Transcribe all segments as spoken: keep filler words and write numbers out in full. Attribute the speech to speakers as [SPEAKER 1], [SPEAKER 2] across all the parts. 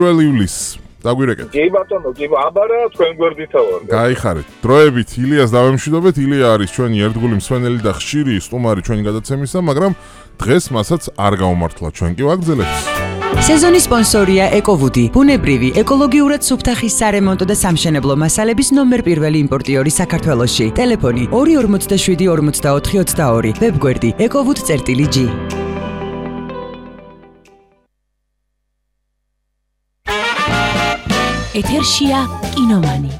[SPEAKER 1] პირველი ივლისს დაგვირეკეთ.
[SPEAKER 2] კი ბატონო, კი აბარა თქვენ გვერდითა ვარ.
[SPEAKER 1] გაიხარეთ. დროებით ილიას დავემშვიდობეთ. ილია არის ჩვენი ერთგული მსვენელი და ხშირი სტუმარი ჩვენი გადაცემისა, მაგრამ დღეს მასაც არ გავმართლა ჩვენ კი ვაგრძელებთ.
[SPEAKER 3] სეზონის სპონსორია ეკოვუდი, ბუნებრივი, ეკოლოგიურად სუფთახის სარემონტო და სამშენებლო მასალების ნომერ პირველი იმპორტიორი საქართველოში. ტელეფონი ორი ორმოცდაშვიდი ორმოცდაოთხი ოცდაორი, ვებგვერდი ეკოვუდ.გი. ეთერშია კინომანი.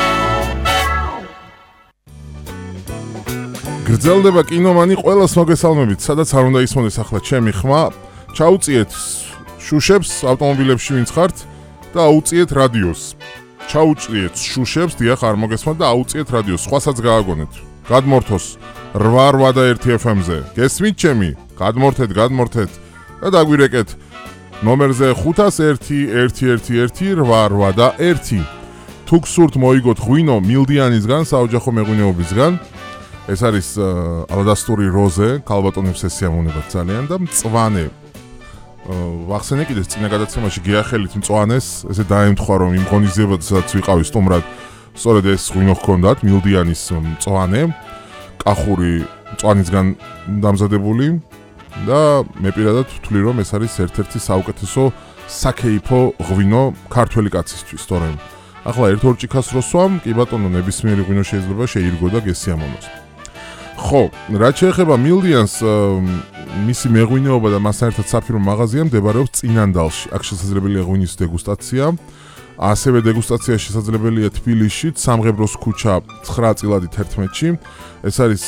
[SPEAKER 1] გრძელდება კინომანი, ყველას მოგესალმებით, სადაც არ უნდა ისმოდეს ახლა ჩემი ხმა. ჩაუწიეთ შუშებს ავტომობილებში ვინც ხართ და აუწიეთ რადიოს. ჩაუწიეთ შუშებს, დიახ, არ მოგესმათ და აუწიეთ რადიოს. სხვასაც გააგონეთ. გადმორთოს რვა რვა და ერთი ეფ ემ-ზე. გესმით ჩემი? გადმორთეთ, გადმორთეთ და დაგვირეკეთ ნომერზე ხუთას ერთი ერთი ერთი ერთი რვა რვა და ერთი. თუ გსურთ მოიგოთ ღვინო მილდიანისგან, საოჯახო მეღვინეობისგან. ეს არის ალადასტური როზე, ქალბატონებს ესიამოვნებათ ძალიან და მწვანე. ვახსენე კიდეც წინა გადაცემაში გეახელით მწვანეს, ესე დაემთხვა რომ იმ ღონისძიებაზე სადაც ვიყავი სტუმრად, სწორედ ეს ღვინო ჰქონდათ, მილდიანის მწვანე, კახური მწვანისგან დამზადებული და მე პირადად ვთვლი რომ ეს არის ერთ-ერთი საუკეთესო საქეიფო ღვინო ქართველი კაცისთვის, თორემ ახლა ერთ-ორ ჭიქას რო სვამ, კი ბატონო, ნებისმიერი ღვინო შეიძლება შეირგო და გესიამოვნოს. ხო, რაც შეეხება მილდიანს, მისი მეღვინეობა და მასთან ერთად საფირო მაღაზია მდებარეობს წინანდალში. აქ შესაძლებელია ღვინის დეგუსტაცია. ასევე დეგუსტაცია შესაძლებელია თბილისში, სამღებროს ქუჩა ცხრა წილადი თერთმეტში. ეს არის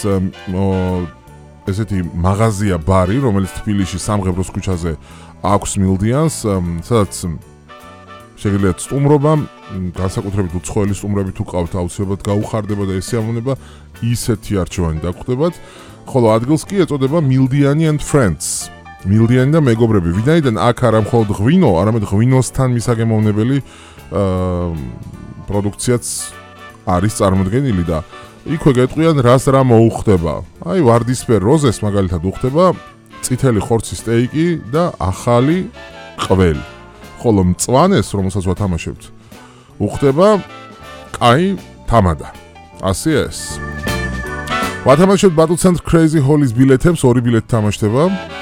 [SPEAKER 1] ესეთი მაღაზია ბარი, რომელიც თბილისში სამღებროს ქუჩაზე აქვს მილდიანს, სადაც შეგიძლიათ სტუმრობა, განსაკუთრებით უცხოელი სტუმრები თუ ყავთ, აუცილებლად გაუხარდება და ესიამოვნება ისეთი არჩევანი დაგხვდებათ. ხოლო ადგილს კი ეწოდება Mildiani and Friends. მილდიანი და მეგობრები. ვინაიდან აქ არა მხოლოდ ღვინო, არამედ ღვინოსთან მისაგემოვნებელი პროდუქციაც არის წარმოდგენილი და იქვე გეტყვიან რას რა მოუხდება. აი ვარდისფერ როზეს მაგალითად უხდება წითელი ხორცის სტეიკი და ახალი ყველი. ხოლო მწვანეს, რომელსაც ვათამაშებთ, უხდება კაი თამადა. ასე ეს. ვათამაშებთ Battle Center Crazy Hall-ის ბილეთებს, ორი ბილეთი თამაშდება.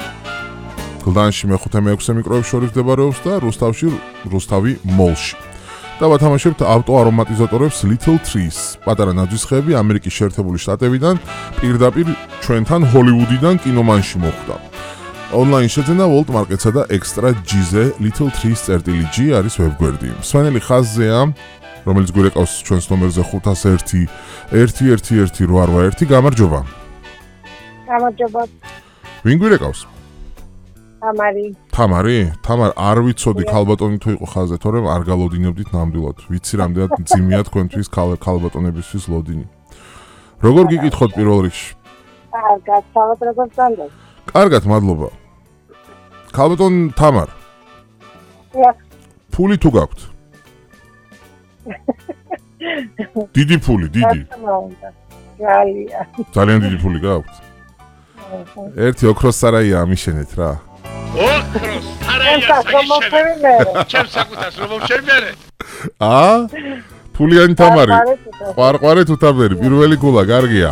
[SPEAKER 1] გლდანში მეხუთე მეექვსე მიკროებს შორის მდებარეობს და რუსთავში რუსთავი მოლში. და ვათამაშებთ ავტო არომატიზატორებს Little Trees, პატარა ნაძვისხეები ამერიკის შეერთებული შტატებიდან, პირდაპირ ჩვენთან ჰოლივუდიდან კინომანში მოხვდა. Online შეძენა World Market-სა და Extra G-ზე Little Trees.gi არის ვებგვერდი. მსვენელი ხაზზეა, რომელიც გვირეკავს ჩვენს ნომერზე ხუთას ერთი ერთი ერთი ერთი რვა რვა ერთი. გამარჯობა.
[SPEAKER 4] გამარჯობა.
[SPEAKER 1] ვინ გვირეკავს?
[SPEAKER 4] თამარი.
[SPEAKER 1] თამარი? თამარ, არ ვიცოდი ქალბატონი თუ იყო ხაზზე, თორემ არ გალოდინებდით ნამდვილად. ვიცი რამდენად მძიმეა თქვენთვის ქალბატონებისთვის ლოდინი. როგორ გიკითხოთ პირველ რიგში?
[SPEAKER 4] კარგად, თავად როგორ გწონდეთ?
[SPEAKER 1] კარგად, მადლობა. ქალბატონ თამარ.
[SPEAKER 4] დიახ.
[SPEAKER 1] ფული თუ გაქვთ? დიდი ფული, დიდი.
[SPEAKER 4] ძალიან.
[SPEAKER 1] ძალიან დიდი ფული გაქვთ? ერთი ოქროს სარაია ამიშენეთ რა.
[SPEAKER 5] ოქროს სარაია
[SPEAKER 4] სამიშენეთ.
[SPEAKER 5] ჩემს საკუთას რომ მოვშენებერე.
[SPEAKER 1] აა? ფულიანი თამარი. ყვარყვარე თუ თამარი, პირველი გულა, კარგია.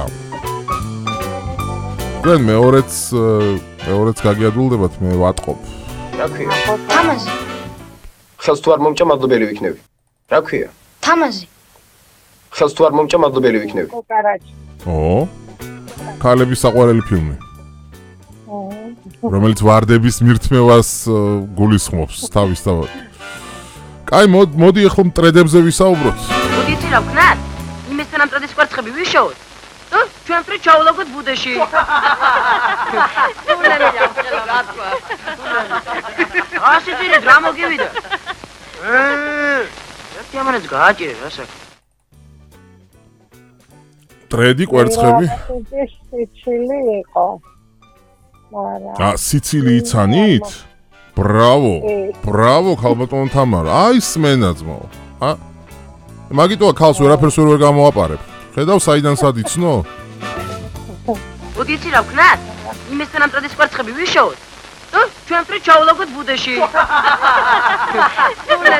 [SPEAKER 1] თქვენ მეორეც მეორეც გაგიადულდებათ, მე ვატყობ.
[SPEAKER 6] რა ქვია?
[SPEAKER 7] თამაზი.
[SPEAKER 6] ხელს თუ არ მომჭა მადლობელი ვიქნები. რა ქვია?
[SPEAKER 7] თამაზი.
[SPEAKER 6] ხელს თუ არ მომჭა მადლობელი ვიქნები.
[SPEAKER 4] კოკარაჭი.
[SPEAKER 1] ო? ქალების საყვარელი ფილმი. რომელიც ვარდების მირთმევას გულისხმობს თავის თავად. კაი, მოდი ახლა მტრედებზე ვისაუბროთ.
[SPEAKER 8] მოდი იცი რა ვქნათ? იმესთან ამ ტრედის კვერცხები ვიშოვოთ. ჩვენ ფრე ჩავლაგოთ ბუდეში. ასე ძირი რა მოგივიდა? ერთი ამანაც გააჭირე რა საქმე.
[SPEAKER 1] ტრედი კვერცხები?
[SPEAKER 4] სიცილი იყო.
[SPEAKER 1] ა სიცილი იცანით? ბრავო. ბრავო ქალბატონ თამარ. აი სმენაძმო. ა მაგიტოა ქალს ვერაფერს ვერ გამოაყარებ. ხედავ საიდან სად იცნო?
[SPEAKER 8] მოდი იცი რა ვქნათ? იმესთან ამ ტრედის კვერცხები ვიშოვოთ. თუ ჩვენ ფრე ჩავლოგოთ ბუდეში.